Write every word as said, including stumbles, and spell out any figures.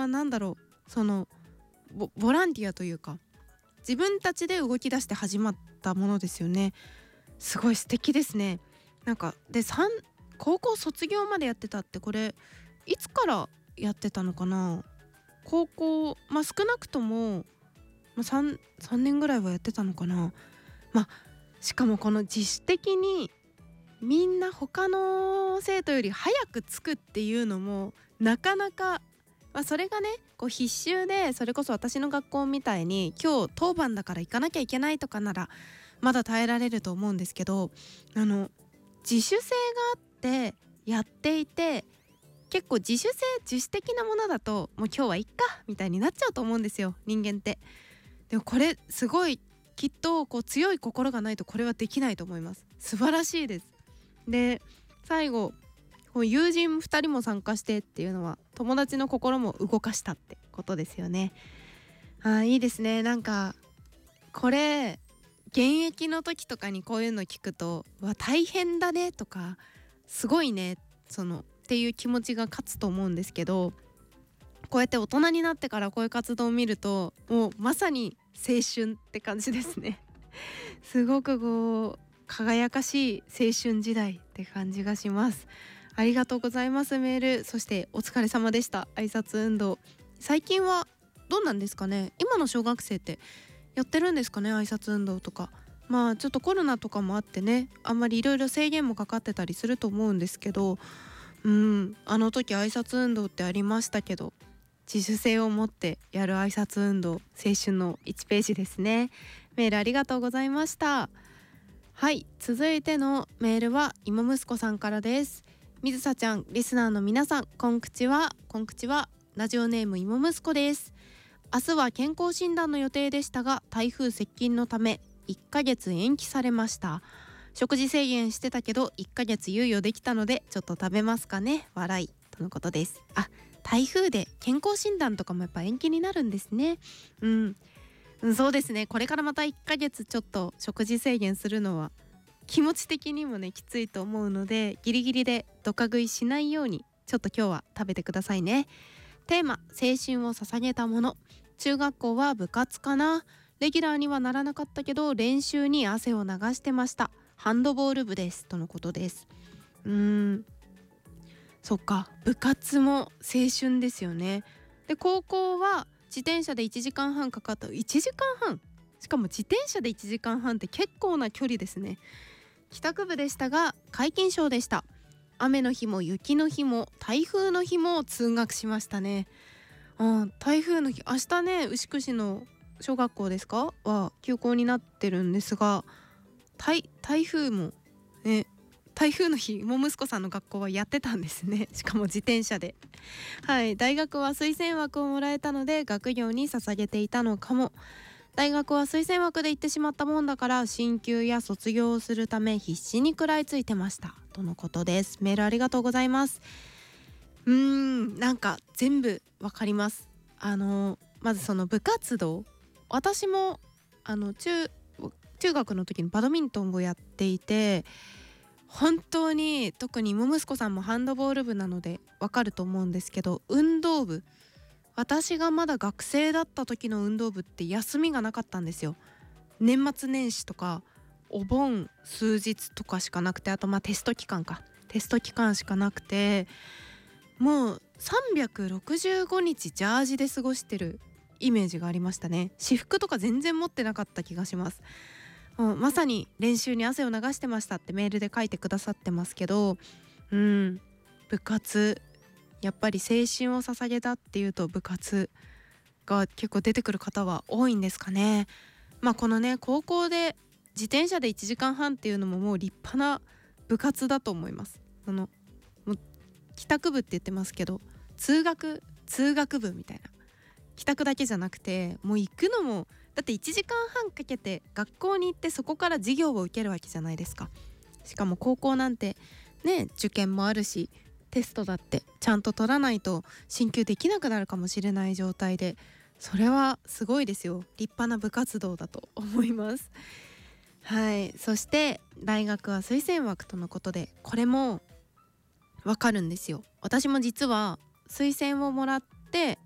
はなんだろう、その ボ, ボランティアというか自分たちで動き出して始まったものですよね。すごい素敵ですね。なんかでさん高校卒業までやってたって、これいつからやってたのかな。高校、まあ少なくとも、まあ、3, さんねんぐらいはやってたのかな。まあしかもこの自主的にみんな他の生徒より早く着くっていうのもなかなか、まあ、それがねこう必修で、それこそ私の学校みたいに今日当番だから行かなきゃいけないとかならまだ耐えられると思うんですけど、あの自主性があってやっていて、結構自主性自主的なものだともう今日はいっかみたいになっちゃうと思うんですよ、人間って。でもこれすごい、きっとこう強い心がないとこれはできないと思います。素晴らしいです。で最後こう友人ふたりも参加してっていうのは友達の心も動かしたってことですよね。あ、いいですね。なんかこれ現役の時とかにこういうの聞くと、わ大変だねとかすごいねそのっていう気持ちが勝つと思うんですけど、こうやって大人になってからこういう活動を見るともうまさに青春って感じですね。すごくこう輝かしい青春時代って感じがします。ありがとうございます。メール、そしてお疲れ様でした。挨拶運動最近はどうなんですかね。今の小学生ってやってるんですかね、挨拶運動とか。まあちょっとコロナとかもあってね、あんまりいろいろ制限もかかってたりすると思うんですけど、うんあの時挨拶運動ってありましたけど、自主性を持ってやる挨拶運動、青春のいちページですね。メールありがとうございました。はい、続いてのメールは芋息子さんからです。水さちゃん、リスナーの皆さん、こんくちは。こんくちは。ラジオネーム芋息子です。明日は健康診断の予定でしたが、台風接近のためいっかげつ延期されました。食事制限してたけどいっかげつ猶予できたのでちょっと食べますかね、笑いとのことです。あ、台風で健康診断とかもやっぱ延期になるんですね。うんそうですね。これからまたいっかげつちょっと食事制限するのは気持ち的にもねきついと思うので、ギリギリでドカ食いしないようにちょっと今日は食べてくださいね。テーマ、青春を捧げたもの。中学校は部活かな。レギュラーにはならなかったけど練習に汗を流してました。ハンドボール部ですとのことです。うーんそっか、部活も青春ですよね。で高校は自転車でいちじかんはんかかった。いちじかんはん、しかも自転車でいちじかんはんって結構な距離ですね。帰宅部でしたが皆勤賞でした。雨の日も雪の日も台風の日も通学しましたね。あ、台風の日、明日ね牛久市の小学校ですかは休校になってるんですが、台, 台風もね、台風の日も息子さんの学校はやってたんですね。しかも自転車で。はい、大学は推薦枠をもらえたので学業に捧げていたのかも。大学は推薦枠で行ってしまったもんだから進級や卒業をするため必死に食らいついてましたとのことです。メールありがとうございます。うーんなんか全部わかります。あのまずその部活動、私もあの中中学の時にバドミントンをやっていて、本当に特にも息子さんもハンドボール部なのでわかると思うんですけど、運動部、私がまだ学生だった時の運動部って休みがなかったんですよ。年末年始とかお盆数日とかしかなくて、あとまあテスト期間かテスト期間しかなくて、もうさんびゃくろくじゅうごにちジャージで過ごしてるイメージがありましたね。私服とか全然持ってなかった気がします。もうまさに練習に汗を流してましたってメールで書いてくださってますけど、うん部活、やっぱり青春を捧げたっていうと部活が結構出てくる方は多いんですかね。まあこのね高校で自転車でいちじかんはんっていうのももう立派な部活だと思います。そのもう帰宅部って言ってますけど、通学通学部みたいな、帰宅だけじゃなくてもう行くのもだっていちじかんはんかけて学校に行ってそこから授業を受けるわけじゃないですか。しかも高校なんてね受験もあるし、テストだってちゃんと取らないと進級できなくなるかもしれない状態で、それはすごいですよ。立派な部活動だと思います。はい、そして大学は推薦枠とのことで、これもわかるんですよ。私も実は推薦をもらって